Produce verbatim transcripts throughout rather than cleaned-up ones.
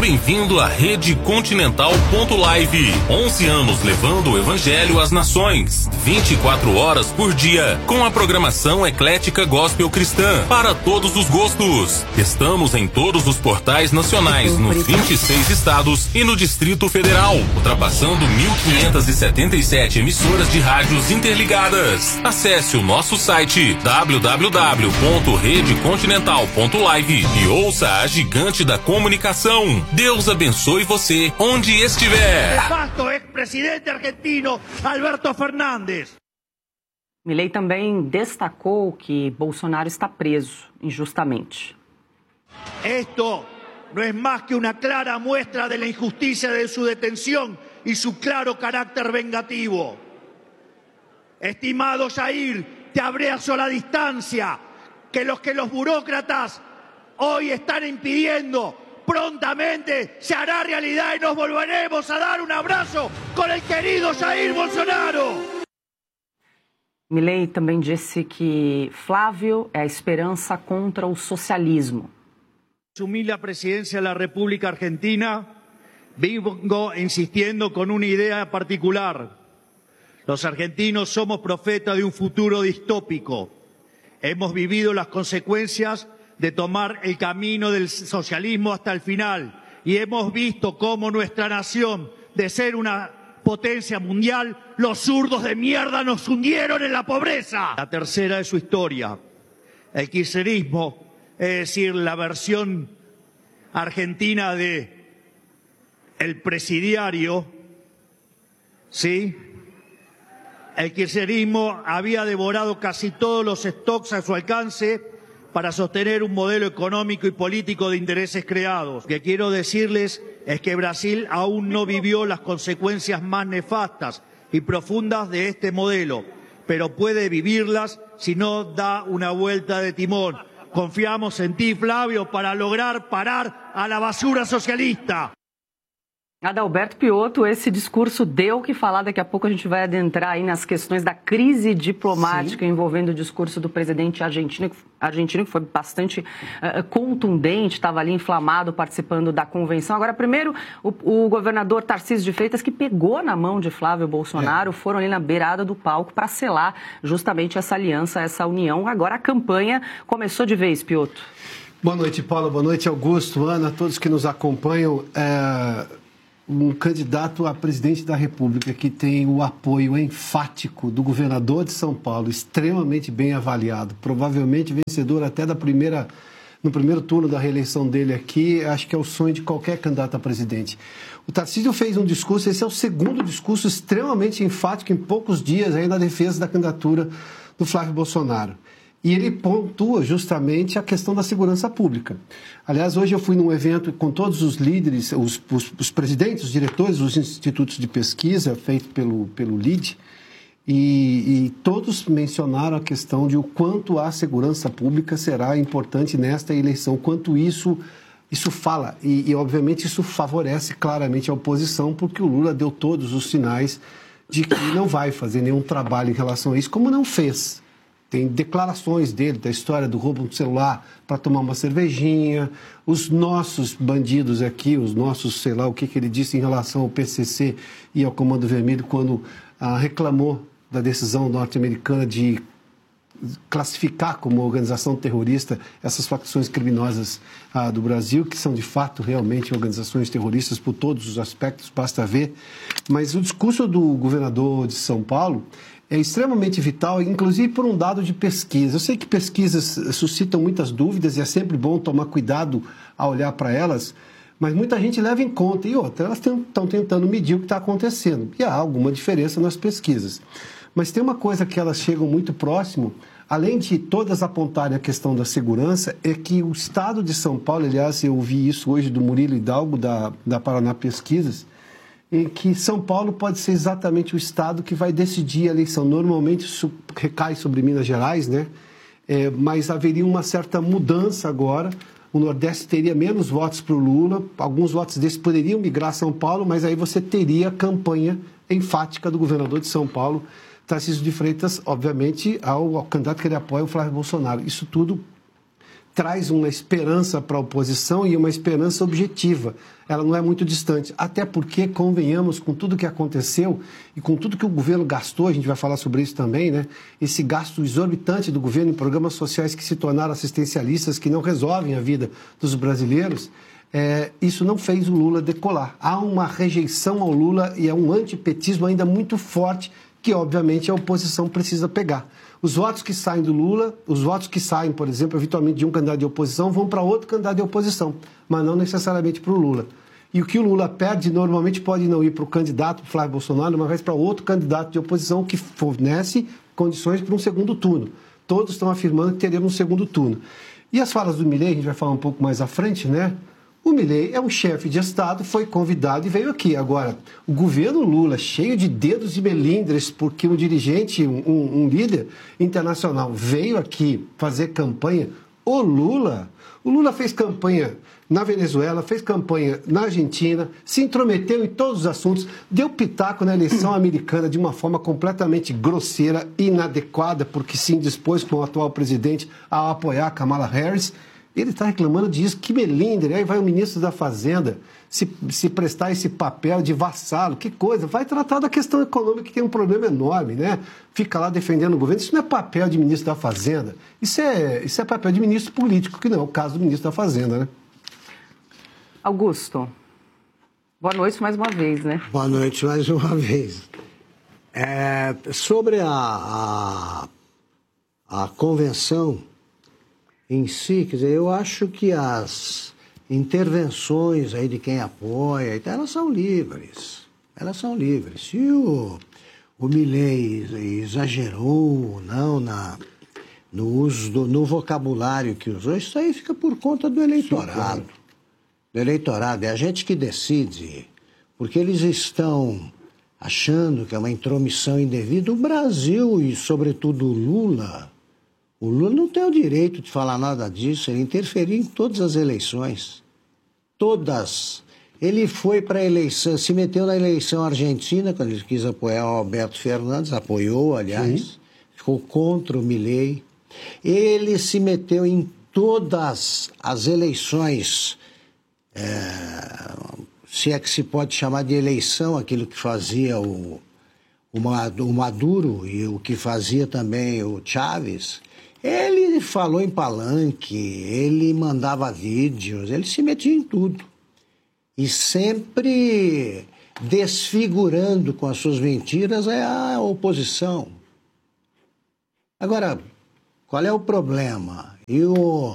bem-vindo à Rede Continental ponto live. onze anos levando o Evangelho às nações. vinte e quatro horas por dia, com a programação eclética gospel cristã para todos os gostos. Estamos em todos os portais nacionais, nos vinte e seis estados e no Distrito Federal, ultrapassando mil quinhentas e setenta e sete emissoras de rádios interligadas. Acesse o nosso site w w w ponto rede continental ponto live e ouça a gigante da comunicação. Deus abençoe você onde estiver. Nefasto ex-presidente argentino Alberto Fernández. Milei também destacou que Bolsonaro está preso injustamente. Esto no es más que una clara muestra de la injusticia de su detención y su claro carácter vengativo. Estimado Jair, te abrazo la distancia que los que los burócratas hoy están impidiendo. Prontamente se hará realidad y nos volveremos a dar un abrazo con el querido Jair Bolsonaro. Milei também disse que Flávio é a esperança contra o socialismo. Asumí la presidencia de la República Argentina, vengo insistiendo con una idea particular. Los argentinos somos profetas de un futuro distópico. Hemos vivido las consecuencias de tomar el camino del socialismo hasta el final y hemos visto cómo nuestra nación, de ser una potencia mundial, los zurdos de mierda nos hundieron en la pobreza. La tercera de su historia, el kirchnerismo, es decir, la versión argentina de el presidiario, ¿sí? El kirchnerismo había devorado casi todos los stocks a su alcance para sostener un modelo económico y político de intereses creados. Lo que quiero decirles es que Brasil aún no vivió las consecuencias más nefastas y profundas de este modelo, pero puede vivirlas si no da una vuelta de timón. Confiamos en ti, Flávio, para lograr parar a la basura socialista. Adalberto Piotto, esse discurso deu o que falar. Daqui a pouco a gente vai adentrar aí nas questões da crise diplomática. Sim. Envolvendo o discurso do presidente argentino, argentino que foi bastante uh, contundente, estava ali inflamado participando da convenção. Agora, primeiro, o, o governador Tarcísio de Freitas, que pegou na mão de Flávio Bolsonaro, é. foram ali na beirada do palco para selar justamente essa aliança, essa união. Agora a campanha começou de vez, Piotto. Boa noite, Paulo. Boa noite, Augusto, Ana, todos que nos acompanham. É... Um candidato a presidente da República que tem o apoio enfático do governador de São Paulo, extremamente bem avaliado, provavelmente vencedor até da primeira, no primeiro turno da reeleição dele aqui, acho que é o sonho de qualquer candidato a presidente. O Tarcísio fez um discurso, esse é o segundo discurso extremamente enfático em poucos dias aí na defesa da candidatura do Flávio Bolsonaro. E ele pontua justamente a questão da segurança pública. Aliás, hoje eu fui num evento com todos os líderes, os, os, os presidentes, os diretores dos institutos de pesquisa, feito pelo, pelo L I D, e, e todos mencionaram a questão de o quanto a segurança pública será importante nesta eleição, quanto isso, isso fala. E, e, obviamente, isso favorece claramente a oposição, porque o Lula deu todos os sinais de que não vai fazer nenhum trabalho em relação a isso, como não fez. Tem declarações dele, da história do roubo do celular para tomar uma cervejinha, os nossos bandidos aqui, os nossos, sei lá, o que, que ele disse em relação ao P C C e ao Comando Vermelho, quando ah, reclamou da decisão norte-americana de classificar como organização terrorista essas facções criminosas ah, do Brasil, que são de fato realmente organizações terroristas por todos os aspectos, basta ver. Mas o discurso do governador de São Paulo é extremamente vital, inclusive por um dado de pesquisa. Eu sei que pesquisas suscitam muitas dúvidas e é sempre bom tomar cuidado ao olhar para elas, mas muita gente leva em conta. E outra, elas estão tentando medir o que está acontecendo. E há alguma diferença nas pesquisas. Mas tem uma coisa que elas chegam muito próximo, além de todas apontarem a questão da segurança, é que o estado de São Paulo, aliás, eu ouvi isso hoje do Murilo Hidalgo, da, da Paraná Pesquisas, em que São Paulo pode ser exatamente o estado que vai decidir a eleição. Normalmente isso recai sobre Minas Gerais, né? É, mas haveria uma certa mudança agora. O Nordeste teria menos votos para o Lula, alguns votos desses poderiam migrar a São Paulo, mas aí você teria a campanha enfática do governador de São Paulo, Tarcísio de Freitas, obviamente, ao, ao candidato que ele apoia, o Flávio Bolsonaro. Isso tudo traz uma esperança para a oposição e uma esperança objetiva. Ela não é muito distante, até porque, convenhamos, com tudo que aconteceu e com tudo que o governo gastou, a gente vai falar sobre isso também, né? Esse gasto exorbitante do governo em programas sociais que se tornaram assistencialistas, que não resolvem a vida dos brasileiros, é, isso não fez o Lula decolar. Há uma rejeição ao Lula e é um antipetismo ainda muito forte que, obviamente, a oposição precisa pegar. Os votos que saem do Lula, os votos que saem, por exemplo, eventualmente de um candidato de oposição, vão para outro candidato de oposição, mas não necessariamente para o Lula. E o que o Lula perde, normalmente pode não ir para o candidato Flávio Bolsonaro, mas para outro candidato de oposição que fornece condições para um segundo turno. Todos estão afirmando que teremos um segundo turno. E as falas do Milei, a gente vai falar um pouco mais à frente, né? O Milei é um chefe de Estado, foi convidado e veio aqui. Agora, o governo Lula, cheio de dedos e melindres, porque um dirigente, um, um líder internacional veio aqui fazer campanha. O Lula, o Lula fez campanha na Venezuela, fez campanha na Argentina, se intrometeu em todos os assuntos, deu pitaco na eleição americana de uma forma completamente grosseira, inadequada, porque se indispôs com o atual presidente a apoiar Kamala Harris. Ele está reclamando disso, que melindre. Aí vai o ministro da Fazenda se, se prestar esse papel de vassalo, que coisa. Vai tratar da questão econômica, que tem um problema enorme, né? Fica lá defendendo o governo. Isso não é papel de ministro da Fazenda. Isso é, isso é papel de ministro político, que não é o caso do ministro da Fazenda, né? Augusto, boa noite mais uma vez, né? Boa noite mais uma vez. É, sobre a, a, a convenção em si, quer dizer, eu acho que as intervenções aí de quem apoia, elas são livres, elas são livres. Se o, o Milei exagerou ou não na, no uso, do, no vocabulário que usou, isso aí fica por conta do eleitorado. Sim, do eleitorado, é a gente que decide, porque eles estão achando que é uma intromissão indevida. O Brasil e, sobretudo, o Lula... O Lula não tem o direito de falar nada disso, ele interferiu em todas as eleições. Todas. Ele foi para a eleição, se meteu na eleição argentina, quando ele quis apoiar o Alberto Fernandes, apoiou, aliás, sim, ficou contra o Milei. Ele se meteu em todas as eleições, é, se é que se pode chamar de eleição, aquilo que fazia o, o Maduro e o que fazia também o Chávez. Ele falou em palanque, ele mandava vídeos, ele se metia em tudo. E sempre desfigurando com as suas mentiras a oposição. Agora, qual é o problema? E o,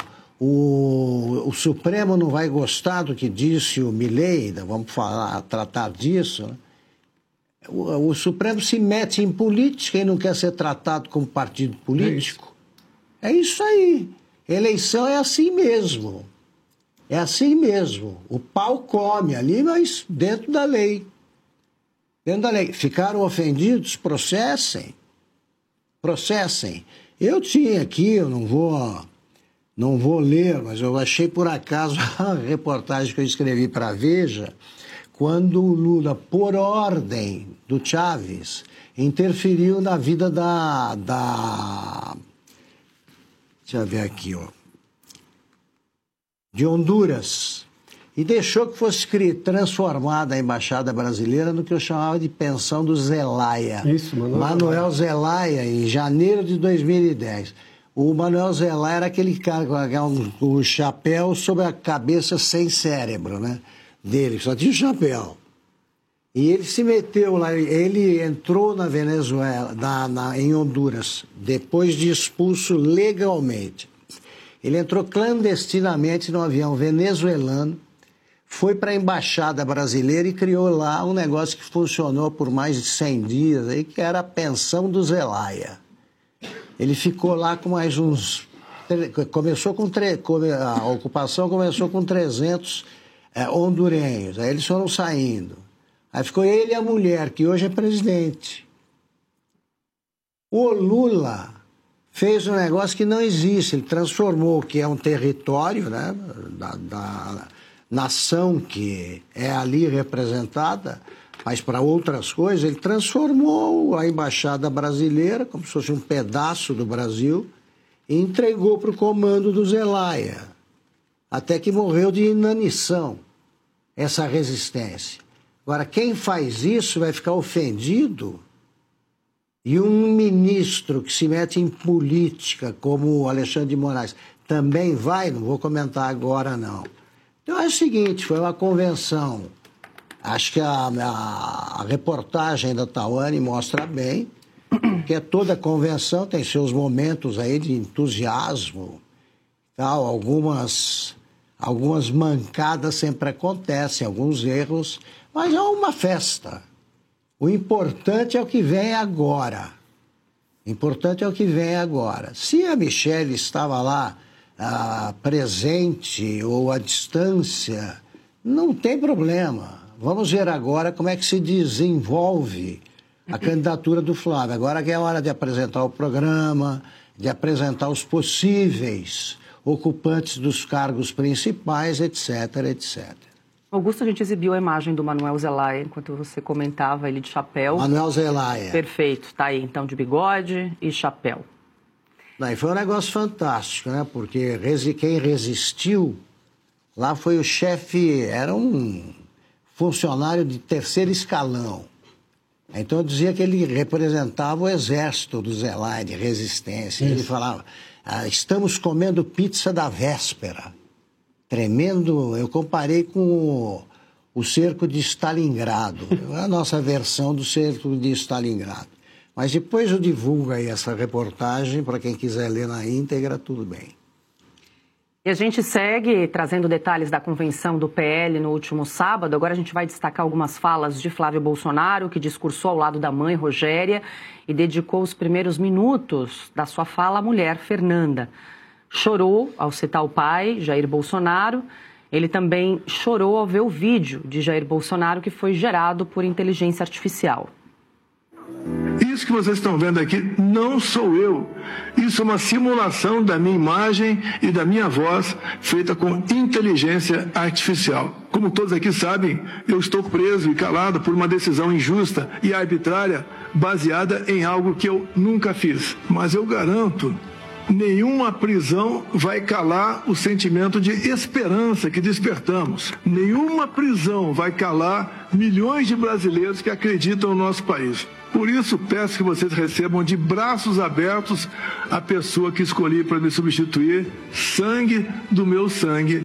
o, o Supremo não vai gostar do que disse o Milei, vamos falar, tratar disso, né? O, o Supremo se mete em política e não quer ser tratado como partido político. É isso aí. Eleição é assim mesmo. É assim mesmo. O pau come ali, mas dentro da lei. Dentro da lei. Ficaram ofendidos? Processem. Processem. Eu tinha aqui, eu não vou, não vou ler, mas eu achei por acaso a reportagem que eu escrevi para a Veja, quando o Lula, por ordem do Chávez, interferiu na vida da... da Deixa eu ver aqui, ó. De Honduras. E deixou que fosse transformada a Embaixada Brasileira no que eu chamava de pensão do Zelaya. Isso, Manuel. Manuel Zelaya, em janeiro de dois mil e dez. O Manuel Zelaya era aquele cara com o chapéu sobre a cabeça sem cérebro, né? Dele, só tinha o chapéu. E ele se meteu lá, ele entrou na Venezuela, na, na, em Honduras, depois de expulso legalmente. Ele entrou clandestinamente no avião venezuelano, foi para a Embaixada Brasileira e criou lá um negócio que funcionou por mais de cem dias, aí, que era a pensão do Zelaya. Ele ficou lá com mais uns... Começou com... A ocupação começou com trezentos é, hondurenhos, aí eles foram saindo. Aí ficou ele e a mulher, que hoje é presidente. O Lula fez um negócio que não existe. Ele transformou o que é um território, né, da, da nação que é ali representada, mas para outras coisas, ele transformou a Embaixada Brasileira como se fosse um pedaço do Brasil e entregou para o comando do Zelaya, até que morreu de inanição, essa resistência. Agora, quem faz isso vai ficar ofendido, e um ministro que se mete em política, como o Alexandre de Moraes, também vai, não vou comentar agora não. Então é o seguinte, foi uma convenção, acho que a, a, a reportagem da Tawane mostra bem, que é toda convenção tem seus momentos aí de entusiasmo, tal, algumas, algumas mancadas sempre acontecem, alguns erros, mas é uma festa. O importante é o que vem agora. O importante é o que vem agora. Se a Michelle estava lá ah, presente ou à distância, não tem problema. Vamos ver agora como é que se desenvolve a candidatura do Flávio. Agora que é hora de apresentar o programa, de apresentar os possíveis ocupantes dos cargos principais, etc, etcétera. Augusto, a gente exibiu a imagem do Manuel Zelaya, enquanto você comentava ele de chapéu. Manuel Zelaya. Perfeito, tá aí então de bigode e chapéu. Não, e foi um negócio fantástico, né? Porque quem resistiu lá foi o chefe, era um funcionário de terceiro escalão. Então eu dizia que ele representava o exército do Zelaya, de resistência. Isso. Ele falava, ah, estamos comendo pizza da véspera. Tremendo, eu comparei com o, o cerco de Stalingrado, a nossa versão do cerco de Stalingrado. Mas depois eu divulgo aí essa reportagem, para quem quiser ler na íntegra, tudo bem. E a gente segue trazendo detalhes da convenção do P L no último sábado. Agora a gente vai destacar algumas falas de Flávio Bolsonaro, que discursou ao lado da mãe, Rogéria, e dedicou os primeiros minutos da sua fala à mulher, Fernanda. Chorou ao citar o pai, Jair Bolsonaro. Ele também chorou ao ver o vídeo de Jair Bolsonaro, que foi gerado por inteligência artificial. Isso que vocês estão vendo aqui não sou eu. Isso é uma simulação da minha imagem e da minha voz feita com inteligência artificial. Como todos aqui sabem, eu estou preso e calado por uma decisão injusta e arbitrária baseada em algo que eu nunca fiz. Mas eu garanto, nenhuma prisão vai calar o sentimento de esperança que despertamos. Nenhuma prisão vai calar milhões de brasileiros que acreditam no nosso país. Por isso, peço que vocês recebam de braços abertos a pessoa que escolhi para me substituir, sangue do meu sangue.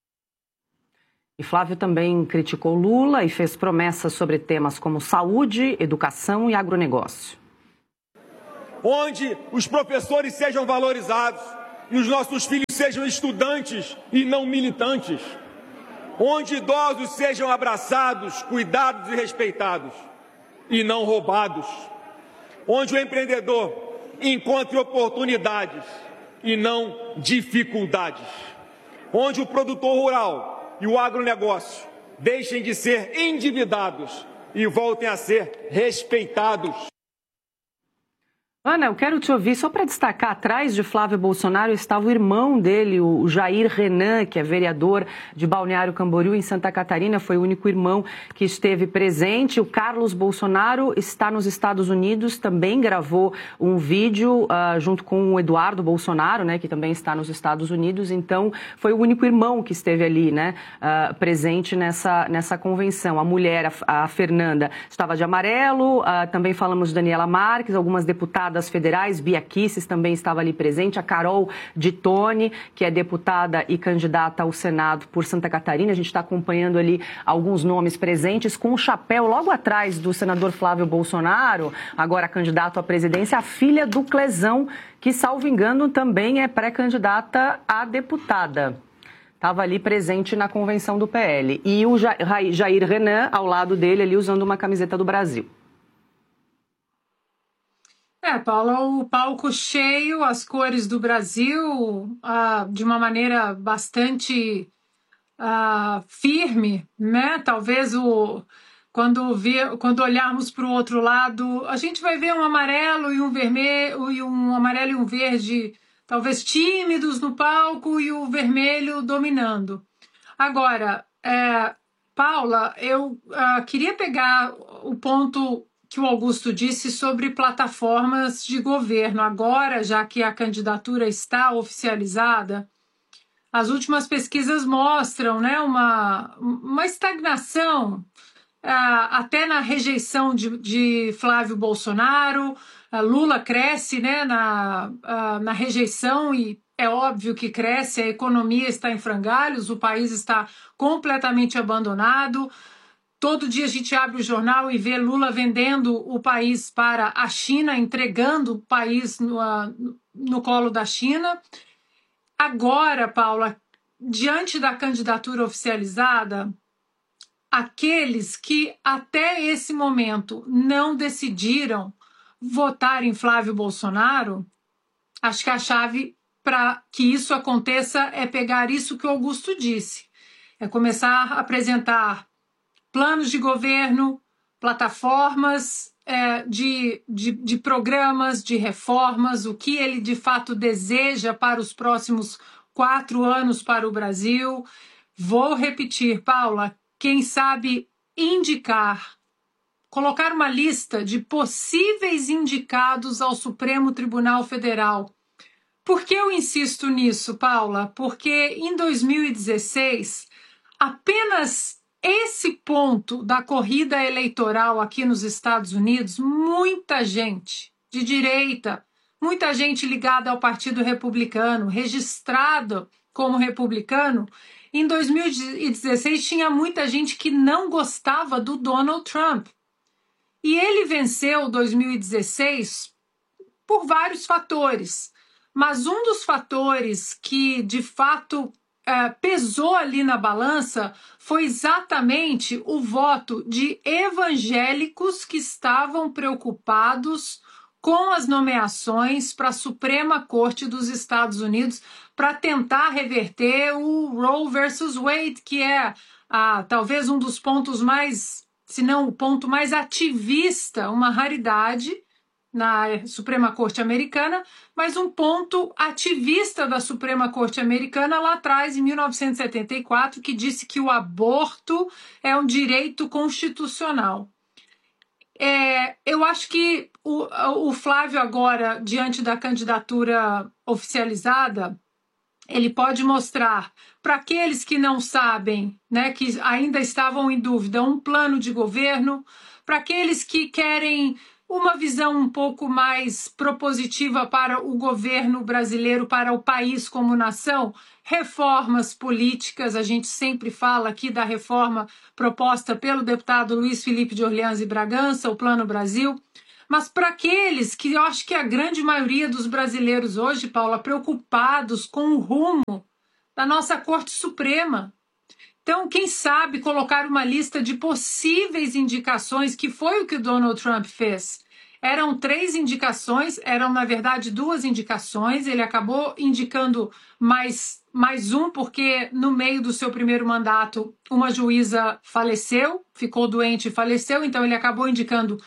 E Flávio também criticou Lula e fez promessas sobre temas como saúde, educação e agronegócio. Onde os professores sejam valorizados e os nossos filhos sejam estudantes e não militantes. Onde idosos sejam abraçados, cuidados e respeitados e não roubados. Onde o empreendedor encontre oportunidades e não dificuldades. Onde o produtor rural e o agronegócio deixem de ser endividados e voltem a ser respeitados. Ana, eu quero te ouvir, só para destacar, atrás de Flávio Bolsonaro estava o irmão dele, o Jair Renan, que é vereador de Balneário Camboriú, em Santa Catarina, foi o único irmão que esteve presente. O Carlos Bolsonaro está nos Estados Unidos, também gravou um vídeo uh, junto com o Eduardo Bolsonaro, né, que também está nos Estados Unidos, então foi o único irmão que esteve ali, né, uh, presente nessa, nessa convenção. A mulher, a, a Fernanda, estava de amarelo, uh, também falamos de Daniela Marques, algumas deputadas federais, Bia Kicis também estava ali presente, a Carol de Tone, que é deputada e candidata ao Senado por Santa Catarina. A gente está acompanhando ali alguns nomes presentes, com o chapéu logo atrás do senador Flávio Bolsonaro, agora candidato à presidência, a filha do Clezão, que, salvo engano, também é pré-candidata a deputada. Estava ali presente na convenção do P L. E o Jair Renan, ao lado dele, ali usando uma camiseta do Brasil. É, Paula, o palco cheio, as cores do Brasil, ah, de uma maneira bastante ah, firme, né? Talvez o, quando, ver, quando olharmos para o outro lado, a gente vai ver um amarelo e um vermelho, e um amarelo e um verde, talvez tímidos no palco, e o vermelho dominando. Agora, é, Paula, eu ah, queria pegar o ponto que o Augusto disse sobre plataformas de governo. Agora, já que a candidatura está oficializada, as últimas pesquisas mostram, né, uma, uma estagnação, uh, até na rejeição de, de Flávio Bolsonaro. Uh, Lula cresce, né, na, uh, na rejeição, e é óbvio que cresce, a economia está em frangalhos, o país está completamente abandonado. Todo dia a gente abre o jornal e vê Lula vendendo o país para a China, entregando o país no, no colo da China. Agora, Paula, diante da candidatura oficializada, aqueles que até esse momento não decidiram votar em Flávio Bolsonaro, acho que a chave para que isso aconteça é pegar isso que o Augusto disse, é começar a apresentar planos de governo, plataformas é, de, de, de programas, de reformas, o que ele de fato deseja para os próximos quatro anos para o Brasil. Vou repetir, Paula, quem sabe indicar, colocar uma lista de possíveis indicados ao Supremo Tribunal Federal. Por que eu insisto nisso, Paula? Porque em dois mil e dezesseis, apenas esse ponto da corrida eleitoral aqui nos Estados Unidos, muita gente de direita, muita gente ligada ao Partido Republicano, registrado como republicano, em dois mil e dezesseis tinha muita gente que não gostava do Donald Trump. E ele venceu dois mil e dezesseis por vários fatores, mas um dos fatores que de fato Uh, pesou ali na balança foi exatamente o voto de evangélicos que estavam preocupados com as nomeações para a Suprema Corte dos Estados Unidos para tentar reverter o Roe versus Wade, que é uh, talvez um dos pontos mais, se não o ponto mais ativista, uma raridade na Suprema Corte Americana, mas um ponto ativista da Suprema Corte Americana lá atrás, em mil novecentos e setenta e quatro, que disse que o aborto é um direito constitucional. É, eu acho que o, o Flávio agora, diante da candidatura oficializada, ele pode mostrar para aqueles que não sabem, né, que ainda estavam em dúvida, um plano de governo, para aqueles que querem uma visão um pouco mais propositiva para o governo brasileiro, para o país como nação, reformas políticas. A gente sempre fala aqui da reforma proposta pelo deputado Luiz Felipe de Orleans e Bragança, o Plano Brasil. Mas para aqueles que eu acho que a grande maioria dos brasileiros hoje, Paula, preocupados com o rumo da nossa Corte Suprema. Então, quem sabe colocar uma lista de possíveis indicações, que foi o que o Donald Trump fez. Eram três indicações, eram, na verdade, duas indicações. Ele acabou indicando mais, mais um, porque no meio do seu primeiro mandato, uma juíza faleceu, ficou doente e faleceu. Então, ele acabou indicando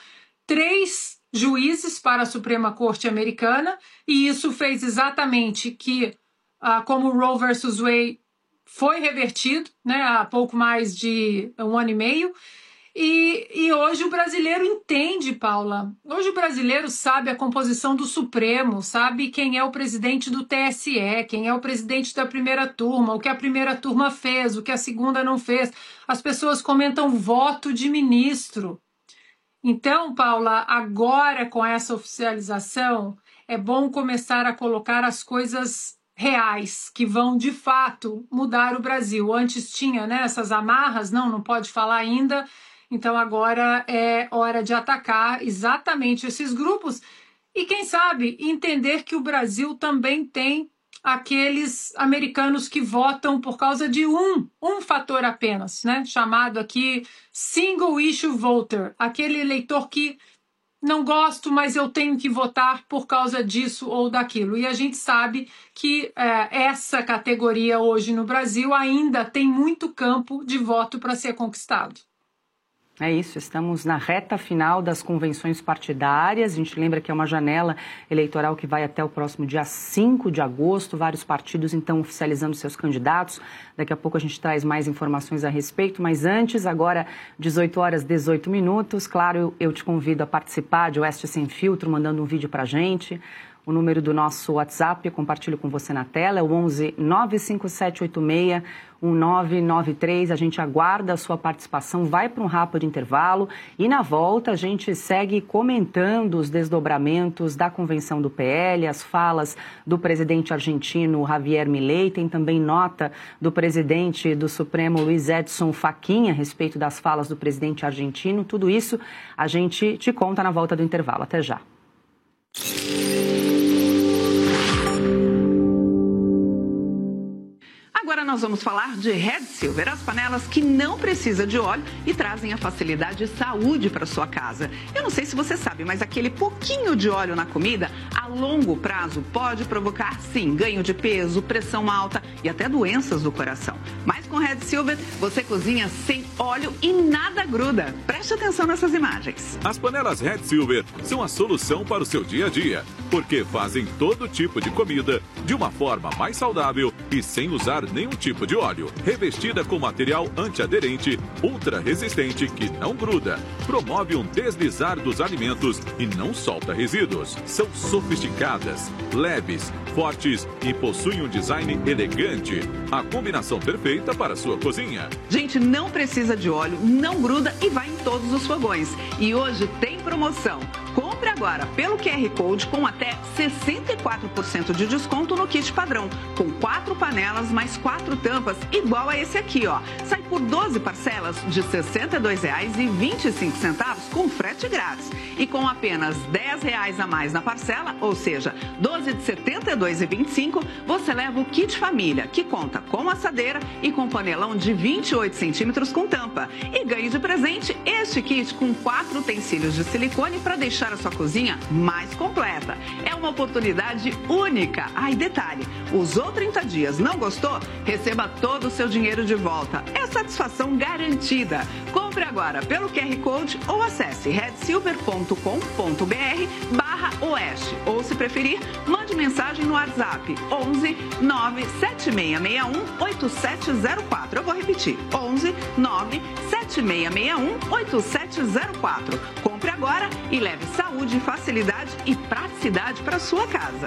três juízes para a Suprema Corte Americana, e isso fez exatamente que, ah, como o Roe versus Wade foi revertido, né, há pouco mais de um ano e meio, e, e hoje o brasileiro entende, Paula, hoje o brasileiro sabe a composição do Supremo, sabe quem é o presidente do T S E, quem é o presidente da primeira turma, o que a primeira turma fez, o que a segunda não fez. As pessoas comentam voto de ministro. Então, Paula, agora com essa oficialização, é bom começar a colocar as coisas reais, que vão, de fato, mudar o Brasil. Antes tinha, né, essas amarras, não, não pode falar ainda, então agora é hora de atacar exatamente esses grupos e, quem sabe, entender que o Brasil também tem aqueles americanos que votam por causa de um, um fator apenas, né, chamado aqui single issue voter, aquele eleitor que não gosto, mas eu tenho que votar por causa disso ou daquilo. E a gente sabe que é, essa categoria hoje no Brasil ainda tem muito campo de voto para ser conquistado. É isso, estamos na reta final das convenções partidárias. A gente lembra que é uma janela eleitoral que vai até o próximo dia cinco de agosto. Vários partidos, então, oficializando seus candidatos. Daqui a pouco a gente traz mais informações a respeito. Mas antes, agora, dezoito horas e dezoito minutos. Claro, eu te convido a participar de Oeste Sem Filtro, mandando um vídeo pra gente. O número do nosso WhatsApp, eu compartilho com você na tela, é o onze nove cinco sete oito seis um nove nove três. A gente aguarda a sua participação, vai para um rápido intervalo e na volta a gente segue comentando os desdobramentos da convenção do P L, as falas do presidente argentino Javier Milei, tem também nota do presidente do Supremo Luiz Edson Fachin a respeito das falas do presidente argentino. Tudo isso a gente te conta na volta do intervalo. Até já. Agora nós vamos falar de Red Silver, as panelas que não precisam de óleo e trazem a facilidade e saúde para sua casa. Eu não sei se você sabe, mas aquele pouquinho de óleo na comida, a longo prazo, pode provocar, sim, ganho de peso, pressão alta e até doenças do coração. Mas com Red Silver, você cozinha sem óleo e nada gruda. Preste atenção nessas imagens. As panelas Red Silver são a solução para o seu dia a dia, porque fazem todo tipo de comida de uma forma mais saudável e sem usar nenhum tipo de óleo. Revestida com material antiaderente, ultra resistente que não gruda, promove um deslizar dos alimentos e não solta resíduos. São sofisticadas, leves, fortes e possuem um design elegante. A combinação perfeita para a sua cozinha. Gente, não precisa de óleo, não gruda e vai em todos os fogões. E hoje tem promoção. Compre agora pelo Q R Code com até sessenta e quatro por cento de desconto no kit padrão, com quatro panelas mais quatro tampas, igual a esse aqui, ó. Sai por doze parcelas de sessenta e dois reais e vinte e cinco centavos com frete grátis. E com apenas dez reais a mais na parcela, ou seja, doze de setenta e dois reais e vinte e cinco, você leva o kit família, que conta com assadeira e com panelão de vinte e oito centímetros com tampa. E ganhe de presente este kit com quatro utensílios de silicone para deixar a sua cozinha mais completa. É uma oportunidade única. Ah, e detalhe, usou trinta dias, não gostou? Receba todo o seu dinheiro de volta. É satisfação garantida. Compre agora pelo Q R Code ou acesse red silver ponto com ponto b r barra oeste. Ou, se preferir, mande mensagem no WhatsApp onze nove sete seis seis um oito sete zero quatro. Eu vou repetir, onze nove sete seis seis um oito sete zero quatro. Compre agora e leve saúde, facilidade e praticidade para sua casa.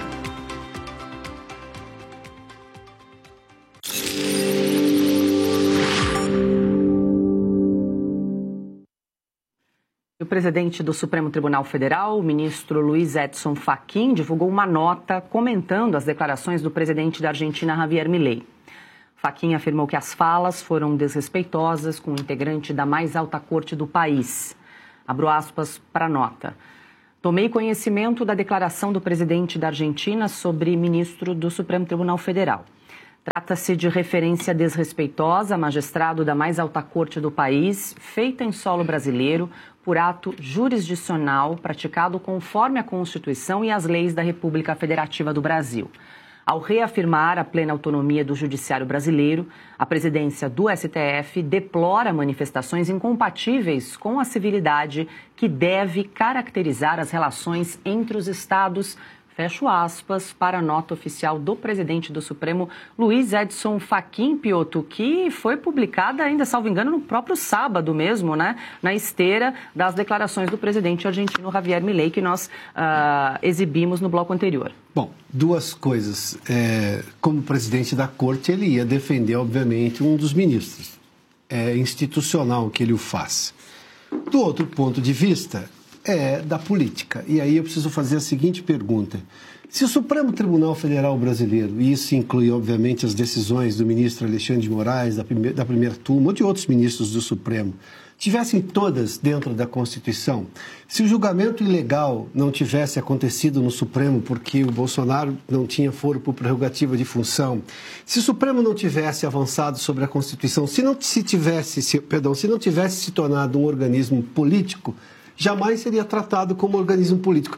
O presidente do Supremo Tribunal Federal, o ministro Luiz Edson Fachin, divulgou uma nota comentando as declarações do presidente da Argentina, Javier Milei. Fachin afirmou que as falas foram desrespeitosas com o integrante da mais alta corte do país. Abro aspas para a nota. Tomei conhecimento da declaração do presidente da Argentina sobre ministro do Supremo Tribunal Federal. Trata-se de referência desrespeitosa a magistrado da mais alta corte do país, feita em solo brasileiro, por ato jurisdicional praticado conforme a Constituição e as leis da República Federativa do Brasil. Ao reafirmar a plena autonomia do Judiciário brasileiro, a presidência do S T F deplora manifestações incompatíveis com a civilidade que deve caracterizar as relações entre os Estados. Fecho aspas para a nota oficial do presidente do Supremo, Luiz Edson Fachin, Pioto, que foi publicada ainda, salvo engano, no próprio sábado mesmo, né? Na esteira das declarações do presidente argentino Javier Milei, que nós uh, exibimos no bloco anterior. Bom, duas coisas. É, como presidente da corte, ele ia defender, obviamente, um dos ministros. É institucional que ele o faz. Do outro ponto de vista, é da política. E aí eu preciso fazer a seguinte pergunta. Se o Supremo Tribunal Federal Brasileiro, e isso inclui, obviamente, as decisões do ministro Alexandre de Moraes, da primeira, da primeira turma, ou de outros ministros do Supremo, tivessem todas dentro da Constituição, se o julgamento ilegal não tivesse acontecido no Supremo porque o Bolsonaro não tinha foro por prerrogativa de função, se o Supremo não tivesse avançado sobre a Constituição, se não se tivesse, se, perdão, se não tivesse se tornado um organismo político, jamais seria tratado como organismo político.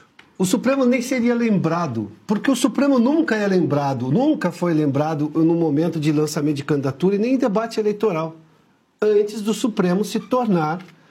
O Supremo nem seria lembrado, porque o Supremo nunca é lembrado, nunca foi lembrado no momento de lançamento de candidatura e nem em debate eleitoral, antes do Supremo se tornar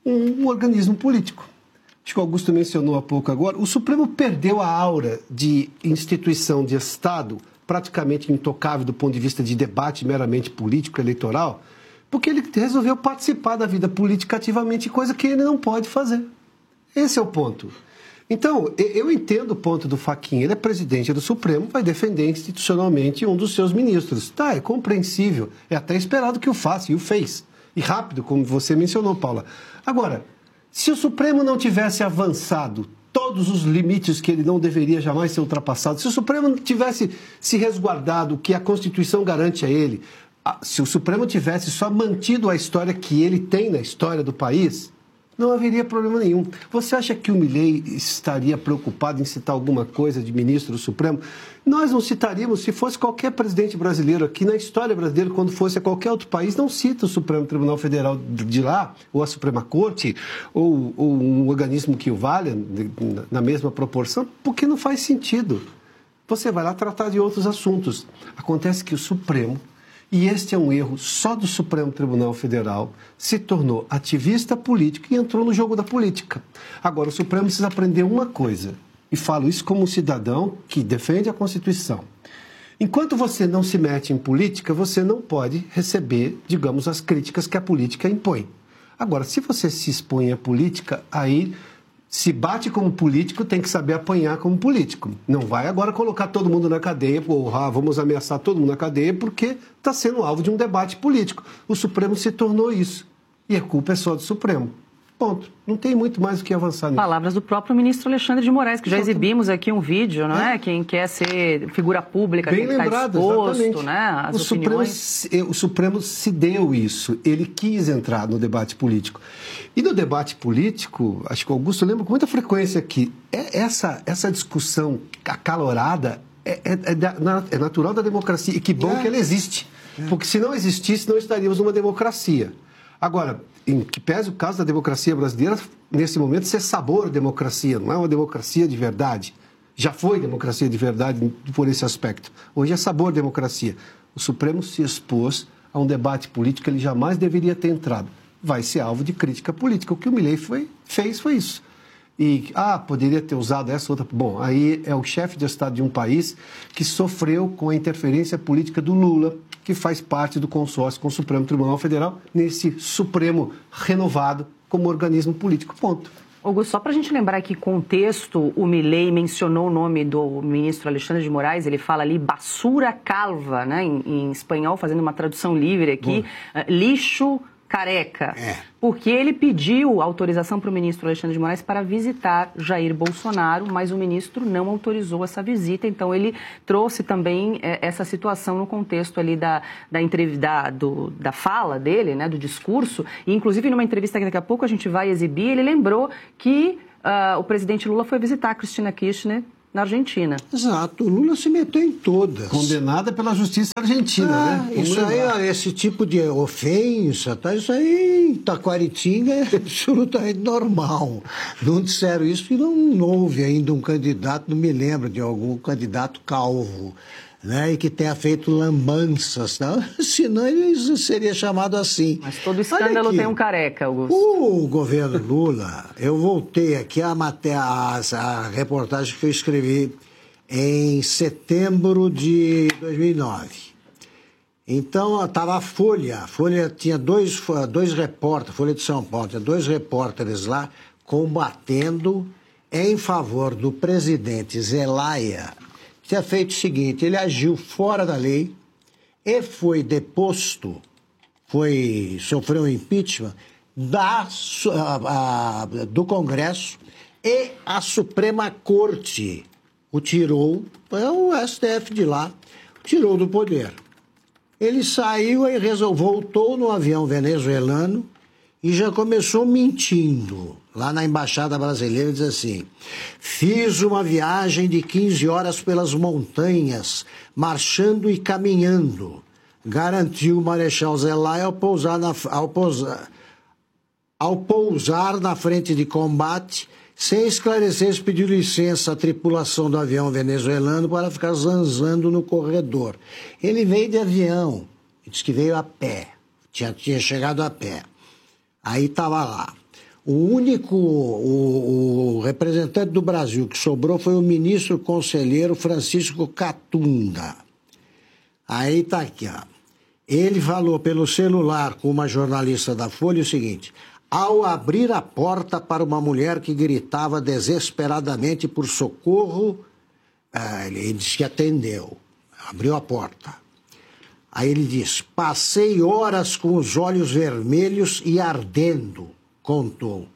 um, um organismo político. Acho que o Augusto mencionou há pouco agora, o Supremo perdeu a aura de instituição de Estado, praticamente intocável do ponto de vista de debate meramente político, eleitoral, porque ele resolveu participar da vida política ativamente, coisa que ele não pode fazer. Esse é o ponto. Então, eu entendo o ponto do Fachin, ele é presidente do Supremo, vai defender institucionalmente um dos seus ministros. Tá, é compreensível, é até esperado que o faça, e o fez. E rápido, como você mencionou, Paula. Agora, se o Supremo não tivesse avançado todos os limites que ele não deveria jamais ser ultrapassado, se o Supremo não tivesse se resguardado o que a Constituição garante a ele, se o Supremo tivesse só mantido a história que ele tem na história do país, não haveria problema nenhum. Você acha que o Milei estaria preocupado em citar alguma coisa de ministro do Supremo? Nós não citaríamos se fosse qualquer presidente brasileiro aqui na história brasileira, quando fosse a qualquer outro país, não cita o Supremo Tribunal Federal de lá, ou a Suprema Corte, ou, ou um organismo que o valha na mesma proporção, porque não faz sentido. Você vai lá tratar de outros assuntos. Acontece que o Supremo, e este é um erro só do Supremo Tribunal Federal, se tornou ativista político e entrou no jogo da política. Agora, o Supremo precisa aprender uma coisa, e falo isso como um cidadão que defende a Constituição. Enquanto você não se mete em política, você não pode receber, digamos, as críticas que a política impõe. Agora, se você se expõe à política, aí se bate como político, tem que saber apanhar como político. Não vai agora colocar todo mundo na cadeia, ou ah, vamos ameaçar todo mundo na cadeia, porque está sendo alvo de um debate político. O Supremo se tornou isso. E a culpa é só do Supremo. Ponto. Não tem muito mais o que avançar nisso. Palavras do próprio ministro Alexandre de Moraes, que já exibimos aqui um vídeo, não é? é? Quem quer ser figura pública Bem tem que lembrado, estar disposto, exatamente. né? As o, Supremo, o Supremo se deu isso. Ele quis entrar no debate político. E no debate político, acho que o Augusto lembra com muita frequência que essa, essa discussão acalorada é, é, é, é natural da democracia. E que bom é. que ela existe. É. Porque se não existisse, não estaríamos numa democracia. Agora, em que pese o caso da democracia brasileira, nesse momento, ser sabor democracia, não é uma democracia de verdade. Já foi democracia de verdade por esse aspecto. Hoje é sabor democracia. O Supremo se expôs a um debate político que ele jamais deveria ter entrado. Vai ser alvo de crítica política. O que o Milei foi, fez foi isso. E, ah, poderia ter usado essa outra... Bom, aí é o chefe de Estado de um país que sofreu com a interferência política do Lula, que faz parte do consórcio com o Supremo Tribunal Federal, nesse Supremo renovado como organismo político. Ponto. Augusto, só para a gente lembrar que contexto, o Milei mencionou o nome do ministro Alexandre de Moraes, ele fala ali basura calva, né, em, em espanhol, fazendo uma tradução livre aqui, uh, lixo careca, é. porque ele pediu autorização para o ministro Alexandre de Moraes para visitar Jair Bolsonaro, mas o ministro não autorizou essa visita, então ele trouxe também é, essa situação no contexto ali da, da, da, do, da fala dele, né, do discurso, e inclusive numa entrevista que daqui a pouco a gente vai exibir, ele lembrou que uh, o presidente Lula foi visitar a Cristina Kirchner na Argentina. Exato, o Lula se meteu em todas. Condenada pela justiça argentina, ah, né? Isso aí, esse tipo de ofensa, tá? Isso aí em Taquaritinga é absolutamente normal. Não disseram isso e não houve ainda um candidato, não me lembro de algum candidato calvo, né, e que tenha feito lambanças, tá? Senão ele seria chamado assim. Mas todo escândalo tem um careca, Augusto. O governo Lula, eu voltei aqui a, matéria, a, a reportagem que eu escrevi em setembro de dois mil e nove. Então, estava a Folha, a Folha tinha dois, dois repórteres, Folha de São Paulo, tinha dois repórteres lá combatendo em favor do presidente Zelaya, tinha feito o seguinte, ele agiu fora da lei e foi deposto, foi, sofreu um impeachment da, a, a, do Congresso e a Suprema Corte o tirou, é o S T F de lá, tirou do poder. Ele saiu e resolveu, voltou no avião venezuelano e já começou mentindo. Lá na Embaixada Brasileira diz assim, fiz uma viagem de quinze horas pelas montanhas, marchando e caminhando, garantiu o Marechal Zelaya ao pousar na, ao pousar, ao pousar na frente de combate, sem esclarecer, pediu licença à tripulação do avião venezuelano para ficar zanzando no corredor. Ele veio de avião, disse que veio a pé, tinha, tinha chegado a pé. Aí estava lá. O único, o, o representante do Brasil que sobrou foi o ministro conselheiro Francisco Catunda. Aí tá aqui, ó. Ele falou pelo celular com uma jornalista da Folha o seguinte: ao abrir a porta para uma mulher que gritava desesperadamente por socorro, ah, ele disse que atendeu, abriu a porta. Aí ele diz: passei horas com os olhos vermelhos e ardendo, contou.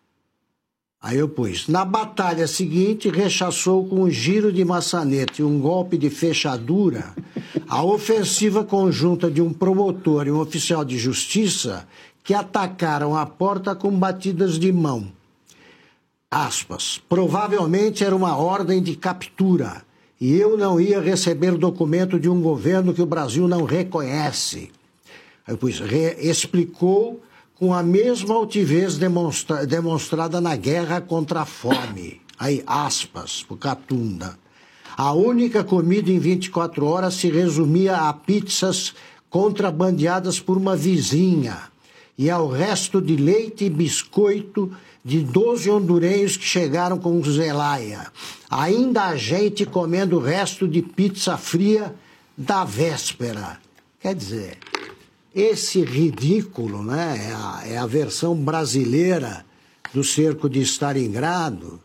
Aí eu pus: na batalha seguinte, rechaçou com um giro de maçaneta e um golpe de fechadura a ofensiva conjunta de um promotor e um oficial de justiça que atacaram a porta com batidas de mão. Aspas. Provavelmente era uma ordem de captura e eu não ia receber documento de um governo que o Brasil não reconhece. Aí eu pus: re- explicou com a mesma altivez demonstra- demonstrada na guerra contra a fome. Aí, aspas, pro Catunda. A única comida em vinte e quatro horas se resumia a pizzas contrabandeadas por uma vizinha e ao resto de leite e biscoito de doze hondurenhos que chegaram com Zelaya. Ainda a gente comendo o resto de pizza fria da véspera. Quer dizer, esse ridículo, né, é a, é a versão brasileira do cerco de Stalingrado.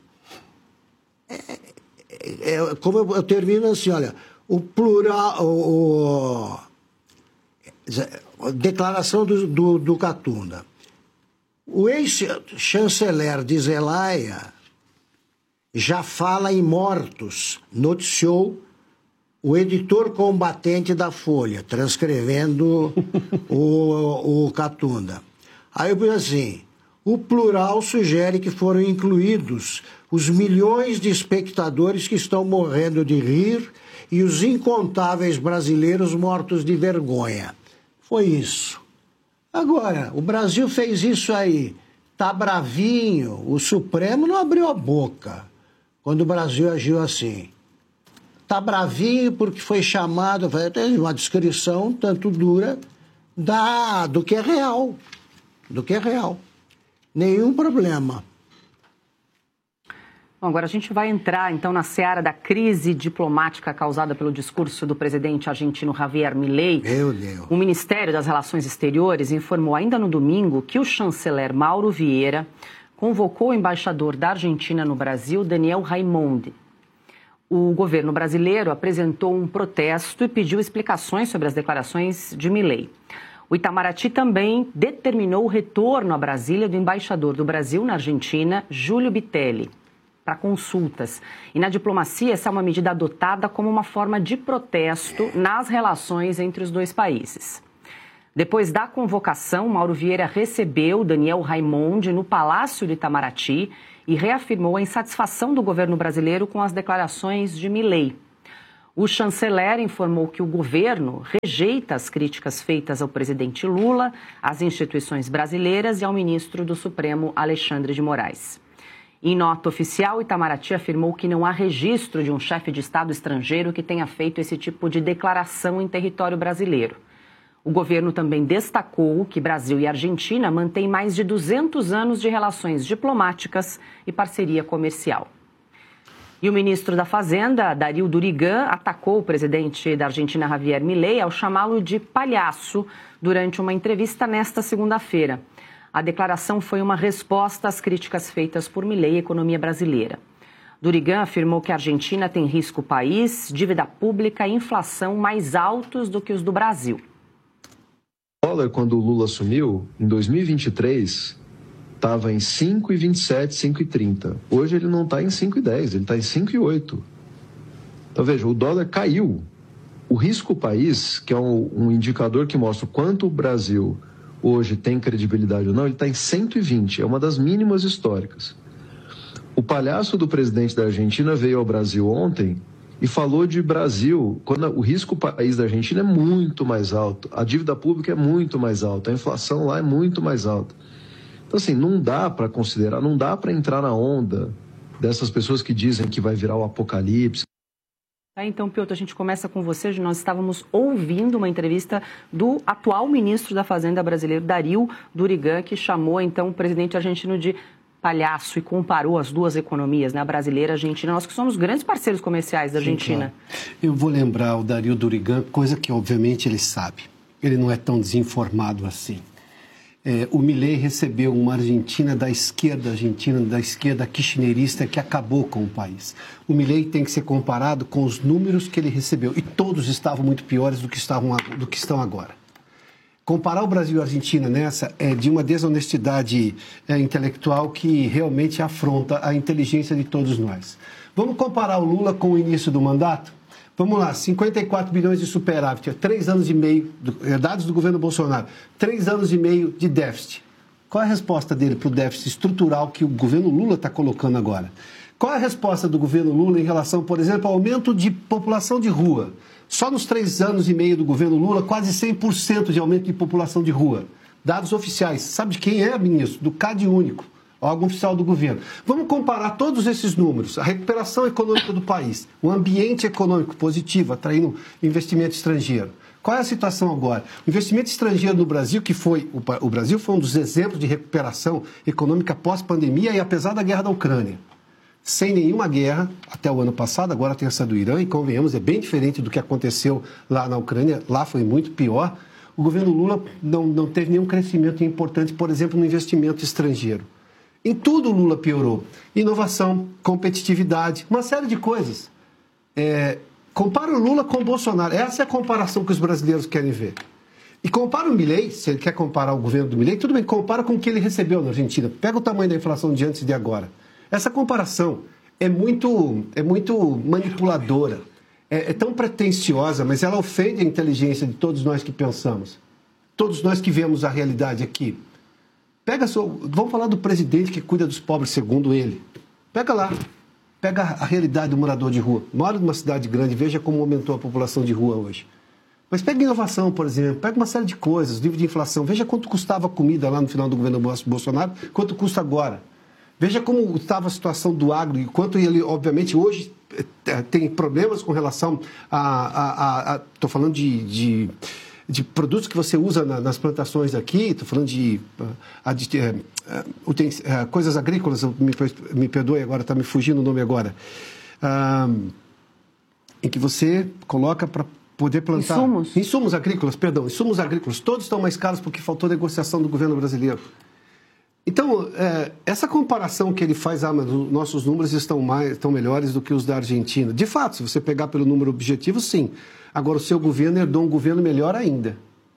É, é, é, como eu, eu termino assim, olha, o plural, o, o, a declaração do, do, do Catunda. O ex-chanceler de Zelaya já fala em mortos, noticiou o editor combatente da Folha, transcrevendo o, o Catunda. Aí eu pus assim: o plural sugere que foram incluídos os milhões de espectadores que estão morrendo de rir e os incontáveis brasileiros mortos de vergonha. Foi isso. Agora, o Brasil fez isso aí, tá bravinho, o Supremo não abriu a boca quando o Brasil agiu assim. Tá bravinho porque foi chamado, tem uma descrição tanto dura da, do que é real, do que é real. Nenhum problema. Bom, agora a gente vai entrar, então, na seara da crise diplomática causada pelo discurso do presidente argentino Javier Milei. Meu Deus. O Ministério das Relações Exteriores informou ainda no domingo que o chanceler Mauro Vieira convocou o embaixador da Argentina no Brasil, Daniel Raimondi. O governo brasileiro apresentou um protesto e pediu explicações sobre as declarações de Milei. O Itamaraty também determinou o retorno a Brasília do embaixador do Brasil na Argentina, Júlio Bitelli, para consultas. E na diplomacia, essa é uma medida adotada como uma forma de protesto nas relações entre os dois países. Depois da convocação, Mauro Vieira recebeu Daniel Raimondi no Palácio do Itamaraty e reafirmou a insatisfação do governo brasileiro com as declarações de Milei. O chanceler informou que o governo rejeita as críticas feitas ao presidente Lula, às instituições brasileiras e ao ministro do Supremo, Alexandre de Moraes. Em nota oficial, Itamaraty afirmou que não há registro de um chefe de Estado estrangeiro que tenha feito esse tipo de declaração em território brasileiro. O governo também destacou que Brasil e Argentina mantêm mais de duzentos anos de relações diplomáticas e parceria comercial. E o ministro da Fazenda, Darío Durigan, atacou o presidente da Argentina, Javier Milei, ao chamá-lo de palhaço durante uma entrevista nesta segunda-feira. A declaração foi uma resposta às críticas feitas por Milei à economia brasileira. Durigan afirmou que a Argentina tem risco país, dívida pública e inflação mais altos do que os do Brasil. O dólar, quando o Lula assumiu, em dois mil e vinte e três, estava em cinco reais e vinte e sete centavos, cinco reais e trinta centavos. Hoje ele não está em cinco reais e dez centavos, ele está em cinco reais e oito centavos. Então, veja, o dólar caiu. O risco país, que é um, um indicador que mostra o quanto o Brasil hoje tem credibilidade ou não, ele está em cento e vinte, é uma das mínimas históricas. O palhaço do presidente da Argentina veio ao Brasil ontem e falou de Brasil, quando o risco país da Argentina é muito mais alto, a dívida pública é muito mais alta, a inflação lá é muito mais alta. Então, assim, não dá para considerar, não dá para entrar na onda dessas pessoas que dizem que vai virar o apocalipse. Então, Piotr, a gente começa com você. Nós estávamos ouvindo uma entrevista do atual ministro da Fazenda brasileiro, Dario Durigan, que chamou, então, o presidente argentino de palhaço e comparou as duas economias, né, a brasileira e a argentina. Nós que somos grandes parceiros comerciais da Argentina. Sim, claro. Eu vou lembrar o Dario Durigan, coisa que, obviamente, ele sabe. Ele não é tão desinformado assim. É, o Milei recebeu uma Argentina da esquerda argentina, da esquerda kirchnerista, que acabou com o país. O Milei tem que ser comparado com os números que ele recebeu, e todos estavam muito piores do que, estavam, do que estão agora. Comparar o Brasil e a Argentina nessa é de uma desonestidade é, intelectual que realmente afronta a inteligência de todos nós. Vamos comparar o Lula com o início do mandato? Vamos lá, cinquenta e quatro bilhões de superávit, três anos e meio, dados do governo Bolsonaro, três anos e meio de déficit. Qual é a resposta dele para o déficit estrutural que o governo Lula está colocando agora? Qual é a resposta do governo Lula em relação, por exemplo, ao aumento de população de rua? Só nos três anos e meio do governo Lula, quase cem por cento de aumento de população de rua. Dados oficiais. Sabe de quem é, ministro? Do CadÚnico, órgão oficial do governo. Vamos comparar todos esses números, a recuperação econômica do país, o ambiente econômico positivo, atraindo investimento estrangeiro. Qual é a situação agora? O investimento estrangeiro no Brasil, que foi, o, o Brasil foi um dos exemplos de recuperação econômica pós-pandemia e apesar da guerra da Ucrânia. Sem nenhuma guerra, até o ano passado, agora tem essa do Irã, e convenhamos, é bem diferente do que aconteceu lá na Ucrânia, lá foi muito pior. O governo Lula não, não teve nenhum crescimento importante, por exemplo, no investimento estrangeiro. Em tudo o Lula piorou. Inovação, competitividade, uma série de coisas. É, compara o Lula com o Bolsonaro. Essa é a comparação que os brasileiros querem ver. E compara o Milei, se ele quer comparar o governo do Milei, tudo bem, compara com o que ele recebeu na Argentina. Pega o tamanho da inflação de antes e de agora. Essa comparação é muito, é muito manipuladora, é, é tão pretensiosa, mas ela ofende a inteligência de todos nós que pensamos. Todos nós que vemos a realidade aqui. Pega só, vamos falar do presidente que cuida dos pobres, segundo ele. Pega lá, pega a realidade do morador de rua. Mora numa cidade grande, veja como aumentou a população de rua hoje. Mas pega inovação, por exemplo, pega uma série de coisas, livro de inflação. Veja quanto custava a comida lá no final do governo Bolsonaro, quanto custa agora. Veja como estava a situação do agro e quanto ele, obviamente, hoje tem problemas com relação a... Estou falando de... de de produtos que você usa na, nas plantações aqui, estou falando de uh, adit, uh, uh, uh, coisas agrícolas, me, me perdoe agora, está me fugindo o nome agora, uh, em que você coloca para poder plantar... Insumos. Insumos agrícolas, perdão, insumos agrícolas, todos estão mais caros porque faltou negociação do governo brasileiro. Então, é, essa comparação que ele faz, ah, mas os nossos números estão, mais, estão melhores do que os da Argentina. De fato, se você pegar pelo número objetivo, sim. Agora, o seu governo herdou um governo melhor ainda.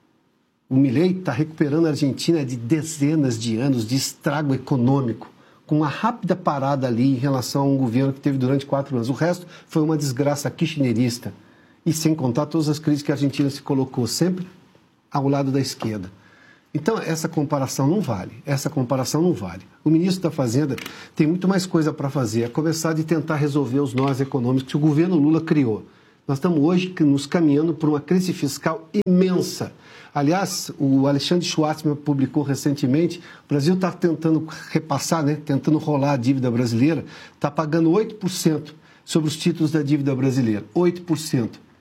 O Milei está recuperando a Argentina de dezenas de anos de estrago econômico, com uma rápida parada ali em relação a um governo que teve durante quatro anos. O resto foi uma desgraça kirchnerista. E sem contar todas as crises que a Argentina se colocou, sempre ao lado da esquerda. Então, essa comparação não vale. Essa comparação não vale. O ministro da Fazenda tem muito mais coisa para fazer, a começar de tentar resolver os nós econômicos que o governo Lula criou. Nós estamos hoje nos caminhando por uma crise fiscal imensa. Aliás, o Alexandre Schwartzman publicou recentemente, o Brasil está tentando repassar, né, tentando rolar a dívida brasileira, está pagando oito por cento sobre os títulos da dívida brasileira. oito por cento.